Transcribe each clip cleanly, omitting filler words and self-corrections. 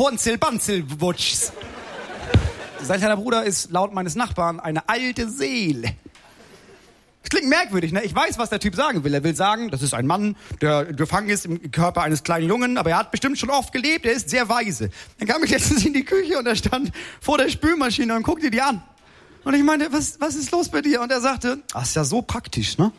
Hornzel-Banzel-Wutschs. Sein kleiner Bruder ist laut meines Nachbarn eine alte Seele. Das klingt merkwürdig, ne? Ich weiß, was der Typ sagen will. Er will sagen, das ist ein Mann, der gefangen ist im Körper eines kleinen Jungen, aber er hat bestimmt schon oft gelebt, er ist sehr weise. Dann kam ich letztens in die Küche und er stand vor der Spülmaschine und guckte die an. Und ich meinte, was ist los bei dir? Und er sagte, das ist ja so praktisch, ne?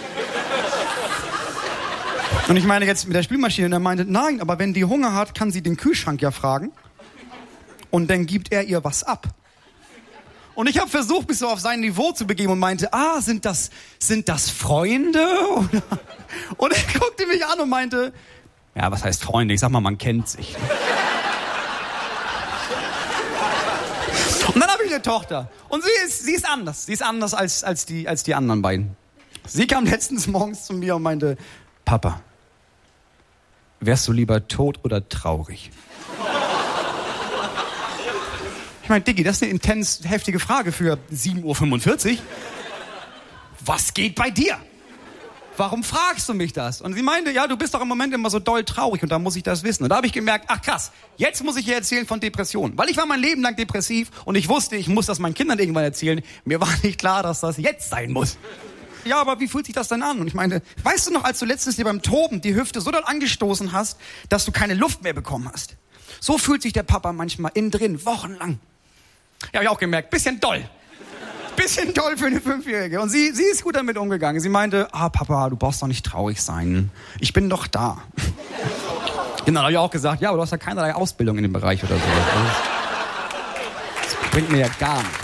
Und ich meine jetzt mit der Spülmaschine. Und er meinte, nein, aber wenn die Hunger hat, kann sie den Kühlschrank ja fragen. Und dann gibt er ihr was ab. Und ich habe versucht, mich so auf sein Niveau zu begeben und meinte, sind das Freunde? Und er guckte mich an und meinte, ja, was heißt Freunde? Ich sag mal, man kennt sich. Und dann habe ich eine Tochter. Und sie ist anders. Sie ist anders als die anderen beiden. Sie kam letztens morgens zu mir und meinte, Papa, wärst du lieber tot oder traurig? Ich meine, Diggi, das ist eine intens heftige Frage für 7:45 Uhr. Was geht bei dir? Warum fragst du mich das? Und sie meinte, ja, du bist doch im Moment immer so doll traurig und da muss ich das wissen. Und da habe ich gemerkt, ach krass, jetzt muss ich ihr erzählen von Depressionen. Weil ich war mein Leben lang depressiv und ich wusste, ich muss das meinen Kindern irgendwann erzählen. Mir war nicht klar, dass das jetzt sein muss. Ja, aber wie fühlt sich das denn an? Und ich meinte, weißt du noch, als du letztens dir beim Toben die Hüfte so doll angestoßen hast, dass du keine Luft mehr bekommen hast? So fühlt sich der Papa manchmal innen drin, wochenlang. Ja, habe ich auch gemerkt, bisschen doll. Bisschen doll für eine 5-Jährige. Und sie ist gut damit umgegangen. Sie meinte, Papa, du brauchst doch nicht traurig sein. Ich bin doch da. Genau, habe ich auch gesagt, ja, aber du hast ja keinerlei Ausbildung in dem Bereich oder so. Das bringt mir ja gar nichts.